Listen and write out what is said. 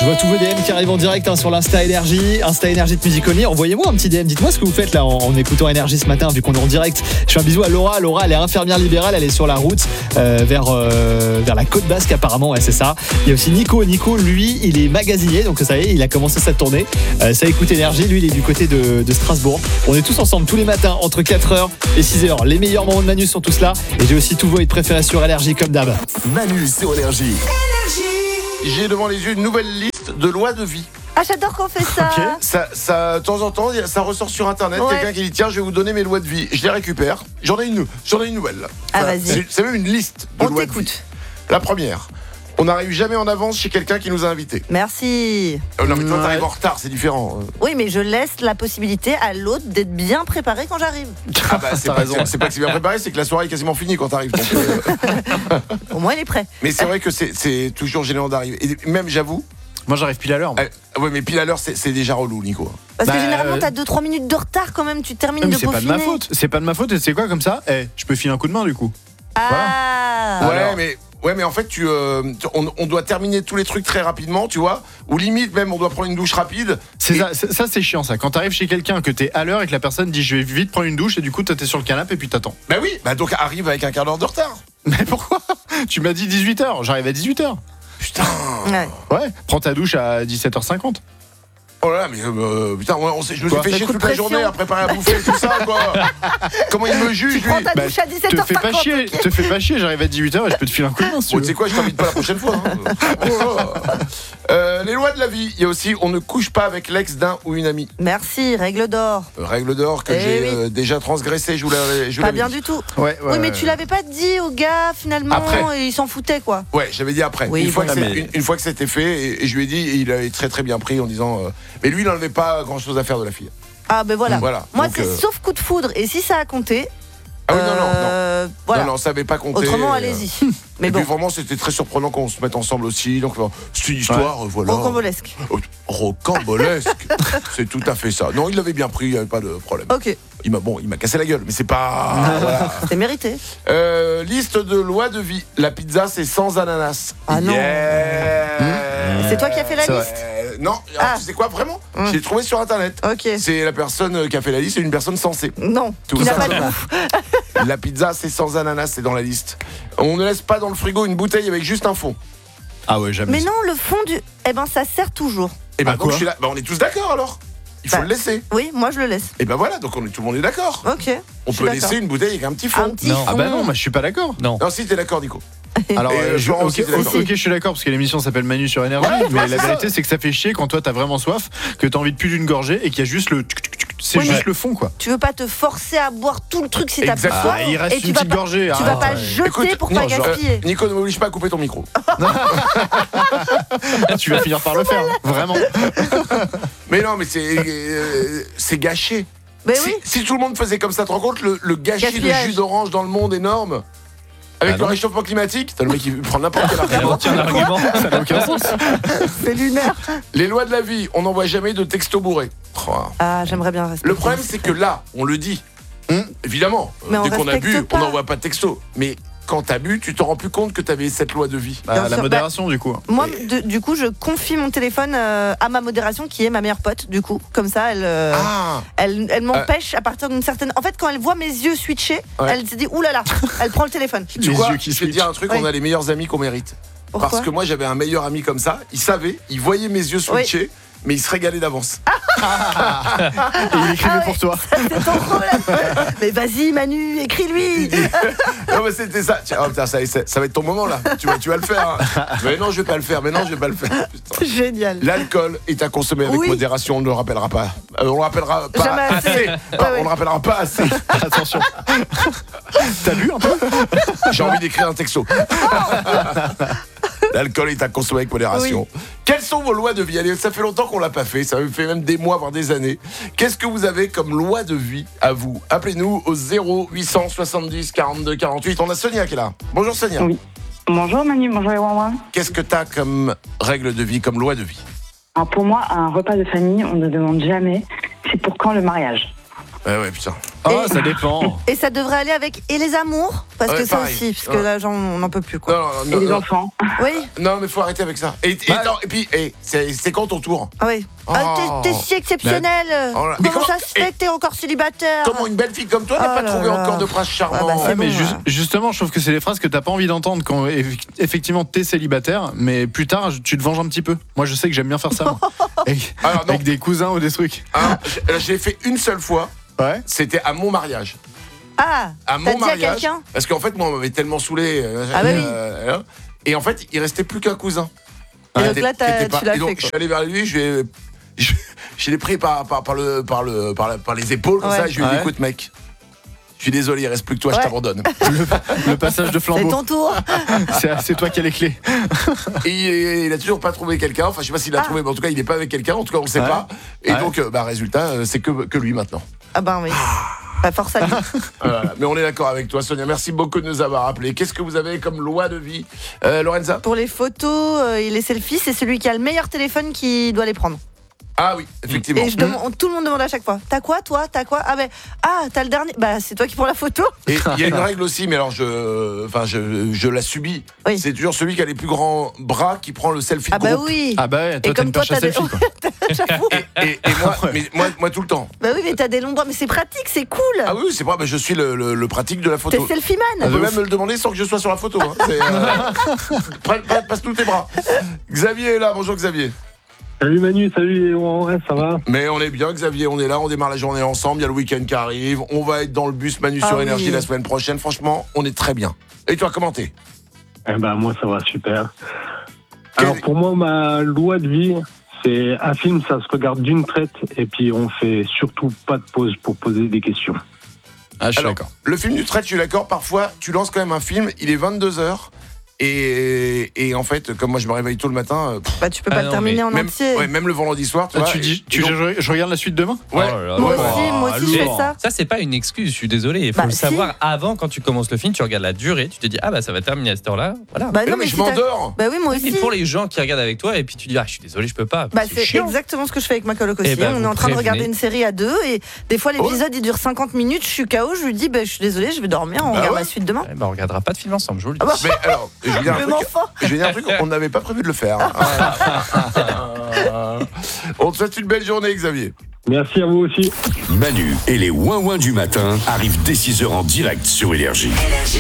vois tous vos DM qui arrivent en direct sur l'Insta Énergie de Music Only. Envoyez-moi un petit DM, dites-moi ce que vous faites là en écoutant Énergie ce matin vu qu'on est en direct. Je fais un bisou à Laura. Laura, elle est infirmière libérale, elle est sur la route vers la côte basque apparemment, ouais, c'est ça. Il y a aussi Nico, lui il est magasinier, donc ça y est, il a commencé sa tournée. Ça écoute Énergie, lui il est du côté de Strasbourg. On est tous ensemble tous les matins entre 4h et 6h. Les meilleurs moments de Manu sont tous là et j'ai aussi tous vos hits préférés sur Énergie comme d'hab. Manu sur Énergie. J'ai devant les yeux une nouvelle liste de lois de vie. Ah, j'adore qu'on fait ça. Ok. Ça, de temps en temps, ça ressort sur internet. Ouais. Quelqu'un qui dit tiens, je vais vous donner mes lois de vie. Je les récupère. J'en ai une nouvelle. Là. Ah, vas-y. C'est même une liste de On lois de vie. t'écoute. La première. On n'arrive jamais en avance chez quelqu'un qui nous a invités. Merci. Non mais toi t'arrives en retard, c'est différent. Oui, mais je laisse la possibilité à l'autre d'être bien préparé quand j'arrive. Ah bah c'est pas que c'est bien préparé, c'est que la soirée est quasiment finie quand t'arrives. Donc, Au moins, il est prêt. Mais c'est vrai que c'est toujours gênant d'arriver. Et même j'avoue. Moi j'arrive pile à l'heure. Ouais mais pile à l'heure c'est déjà relou Nico. Parce que Bah, généralement, t'as 2-3 minutes de retard quand même. Tu termines Mais de c'est pas peaufiner. de ma faute. C'est pas de ma faute et c'est quoi comme ça je peux filer un coup de main du coup. Ah. Ouais mais en fait on doit terminer tous les trucs très rapidement, tu vois. Ou limite même on doit prendre une douche rapide. Ça c'est chiant ça. Quand t'arrives chez quelqu'un que t'es à l'heure et que la personne dit je vais vite prendre une douche et du coup toi t'es sur le canapé et puis t'attends. Bah oui, bah donc arrive avec un quart d'heure de retard. Mais pourquoi? Tu m'as dit 18h, j'arrive à 18h. Putain. Ouais. Ouais, prends ta douche à 17h50. Oh là là, mais putain, je me suis fait chier coup de toute la journée pression. à préparer à bouffer tout ça, quoi. Comment il me juge, Tu lui? prends ta douche à 17h50. Te fais pas chier, j'arrive à 18h et je peux te filer un coup de main si tu Bon, veux. tu sais quoi, je t'invite pas la prochaine fois. Les lois de la vie, il y a aussi on ne couche pas avec l'ex d'un ou une amie. Merci, règle d'or. Règle d'or que Eh j'ai oui. Déjà transgressée, je vous l'avais Pas bien dit. du tout. Ouais, Oui, mais tu l'avais pas dit au gars finalement. Après. Et il s'en foutait quoi. Ouais, j'avais dit après. Oui, une, fois bon. une fois que c'était fait, et je lui ai dit, et il avait très très bien pris en disant. Mais lui, il n'enlevait pas grand chose à faire de la fille. Ah ben voilà. Voilà. Moi, Donc, c'est sauf coup de foudre. Et si ça a compté. Ah oui, non. Voilà. Non, ça n'avait pas compté. Autrement, allez-y. Mais Et bon, puis vraiment, c'était très surprenant qu'on se mette ensemble aussi. Donc, c'est une histoire, voilà. rocambolesque. Rocambolesque. C'est tout à fait ça. Non, il l'avait bien pris, il n'y avait pas de problème. Ok, Il m'a cassé la gueule, mais c'est pas. Voilà. c'est mérité. Liste de lois de vie. La pizza, c'est sans ananas. Ah non. Yeah. C'est toi qui as fait la c'est vrai. liste. Non, alors, tu sais quoi, vraiment J'ai trouvé sur internet. Ok. C'est la personne qui a fait la liste, c'est une personne sensée. Non, Tout il n'a ça, pas de ça va. goût. La pizza, c'est sans ananas, c'est dans la liste. On ne laisse pas dans le frigo une bouteille avec juste un fond. Ah ouais, jamais. Mais non, le fond du. Eh ben, ça sert toujours. Et ben Ah, donc quoi je suis là. Bah, on est tous d'accord alors. Il faut Bah. le laisser. Oui, moi je le laisse. Et ben voilà, donc tout le monde est d'accord. Ok. On je peut suis laisser d'accord. une bouteille avec un petit fond. Un petit Non. fond. Ah bah non, moi je suis pas d'accord. Non. Non, si t'es d'accord, Nico. Alors, Et Florent aussi, t'es d'accord. ok, je suis d'accord parce que l'émission s'appelle Manu sur Énergie, Ouais, mais ouais, la c'est vérité ça. c'est que ça fait chier quand toi t'as vraiment soif, que t'as envie de plus d'une gorgée et qu'il y a juste le. C'est Oui, juste mais- le fond quoi. Tu veux pas te forcer à boire tout le truc si t'as plus Exactement. soif. Ah, il reste et tu une vas petite pas, gorgée. tu vas arrête. pas jeter Écoute, pour non, pas gaspiller. Nico, ne m'oblige pas à couper ton micro. Tu vas finir par le faire, vraiment. Mais non, mais c'est gâché. Mais si, oui. si tout le monde faisait comme ça, tu te rends compte le gâchis de Gaspillage. jus d'orange dans le monde énorme. Avec Ah le non. réchauffement climatique, t'as le mec qui prend n'importe quel Elle argument. retient l'argument, ça n'a aucun sens. C'est lunaire. Les lois de la vie, on n'envoie jamais de texto bourré. Oh. Ah, j'aimerais bien rester. Le problème, c'est que là, on le dit. Évidemment, Mais on dès qu'on a respecte bu, pas. on n'envoie pas de texto. Mais quand t'as bu, tu t'en rends plus compte que t'avais cette loi de vie. Bah, Bien la sûr, modération du coup. Moi, du coup, je confie mon téléphone à ma modération qui est ma meilleure pote. Du coup, comme ça, Ah, elle m'empêche à partir d'une certaine. En fait, quand elle voit mes yeux switcher, Ouais. elle se dit oulala, elle prend le téléphone. tu Les vois, yeux qui je vais te dire un truc, Oui. on a les meilleurs amis qu'on mérite. Pourquoi Parce que moi, j'avais un meilleur ami comme ça. Il savait, il voyait mes yeux switcher, mais il se régalait d'avance. Et il écrivait Ah ouais. pour toi. C'est ton problème. Mais vas-y, Manu, écris-lui. Non, mais c'était ça. Tiens, oh, putain, ça va être ton moment là. Tu vas le faire. Hein. Mais non, je vais pas le faire. Mais non, je vais pas le faire. Putain. Génial. L'alcool est à consommer avec Oui. modération. On ne le rappellera pas. On le rappellera pas Jamais assez. assez. Ouais, Non, ouais. On le rappellera pas assez. Attention. T'as bu un peu? J'ai envie d'écrire un texto. L'alcool est à consommer avec modération. Quelles sont vos lois de vie? Allez, ça fait longtemps qu'on l'a pas fait. Ça fait même des mois, voire des années. Qu'est-ce que vous avez comme loi de vie à vous? Appelez-nous au 0870 42 48. On a Sonia qui est là. Bonjour Sonia. Oui. Bonjour Manu, bonjour les Wawa. Qu'est-ce que tu as comme règle de vie, comme loi de vie? Alors pour moi, un repas de famille, on ne demande jamais c'est pour quand le mariage. Ouais, putain. Ah, ça dépend. Et ça devrait aller avec et les amours, parce que ça pareil. aussi, parce que là, on n'en peut plus, quoi. Non, Et les enfants. Oui, non, mais faut arrêter avec ça. Et puis, c'est quand ton tour? ah oui. Oh. T'es si exceptionnel. Oh là. Mais Comment comment- ça se fait que t'es encore célibataire? Comment une belle fille comme toi n'a Oh pas là trouvé là. encore de prince charmant? Ah bah, c'est Mais bon, justement, je trouve que c'est des phrases que t'as pas envie d'entendre quand effectivement t'es célibataire, mais plus tard tu te venges un petit peu. Moi, je sais que j'aime bien faire ça. moi. Alors, non. Avec des cousins ou des trucs. Hein, j'ai fait une seule fois. Ouais. C'était à mon mariage. Ah, À t'as mon dit à mariage. quelqu'un? Parce qu'en fait, moi, on m'avait tellement saoulé. Ah bah oui. Et en fait, il restait plus qu'un cousin. Et Qui donc là, était pas- tu l'as et donc, fait, je quoi. suis allé vers lui, je l'ai pris par les épaules comme Ouais. ça. Et je lui ai dit, Ouais. écoute, mec, je suis désolé, il reste plus que toi, je Ouais. t'abandonne. Le passage de C'est flambeau. ton tour. C'est toi qui as les clés. Et il a toujours pas trouvé quelqu'un. Enfin, je sais pas s'il l'a trouvé, mais en tout cas, il est pas avec quelqu'un. En tout cas, on le sait Ouais. pas. Et Ouais. donc, résultat, c'est que lui maintenant. Ah ben oui. Pas force à lui. Voilà. Mais on est d'accord avec toi, Sonia. Merci beaucoup de nous avoir appelés. Qu'est-ce que vous avez comme loi de vie, Lorenza? Pour les photos et les selfies, c'est celui qui a le meilleur téléphone qui doit les prendre. Ah oui, effectivement. Et tout le monde demande à chaque fois. T'as quoi, toi? T'as quoi? T'as le dernier. Bah, c'est toi qui prends la photo. Et il y a une règle aussi, mais alors je la subis. Oui. C'est toujours celui qui a les plus grands bras qui prend le selfie de Ah bah groupe. oui. Ah bah ouais, toi Et t'as comme une toi, perche à t'as des- selfie quoi. J'avoue. Et moi tout le temps. Bah oui, mais t'as des longs bras, mais c'est pratique, c'est cool. Ah oui, c'est vrai, je suis le pratique de la T'es photo. selfie On man. peut même me le demander sans que je sois sur la photo. Hein. Passe tous tes bras. Xavier est là, bonjour Xavier. Salut Manu, salut Léon, ouais, ça va? Mais on est bien Xavier, on est là, on démarre la journée ensemble, il y a le week-end qui arrive, on va être dans le bus Manu Ah sur oui. Énergie la semaine prochaine, franchement, on est très bien. Et toi, comment t'es? Eh ben moi ça va super. Alors pour moi ma loi de vie, c'est un film ça se regarde d'une traite et puis on fait surtout pas de pause pour poser des questions. Ah, je suis Alors, d'accord. le film du trait, je suis d'accord, parfois tu lances quand même un film, il est 22h, et en fait, comme moi je me réveille tôt le matin, Bah, tu peux pas le terminer en même, entier. ouais, même le vendredi soir, tu vois. Tu dis, et donc- je regarde la suite demain? Ouais. Oh là là. Moi Ouais. aussi, je fais ça. Ça, c'est pas une excuse, je suis désolé. Il faut Bah, le si. savoir avant, quand tu commences le film, tu regardes la durée, tu te dis, ah bah ça va terminer à cette heure-là. Voilà. Bah Mais non, mais si je t'as- m'endors. Bah oui, moi Et aussi. pour les gens qui regardent avec toi, et puis tu dis, ah je suis désolé, je peux pas. Bah, c'est chiant. exactement ce que je fais avec ma coloc aussi. Eh ben, On est vous en train de regarder prévenez. une série à deux et des fois l'épisode il dure 50 minutes, je suis KO, je lui dis bah, je suis désolé, je vais dormir, on Bah regarde ouais. la suite demain. Eh ben, on regardera pas de film ensemble, je vous le dis. Ah bah, Mais alors, je vais dire un le truc. enfant. Je vais dire un truc, on n'avait pas prévu de le faire. On te souhaite une belle journée, Xavier. Merci à vous aussi. Manu et les ouin-ouin du matin arrivent dès 6h en direct sur Énergie.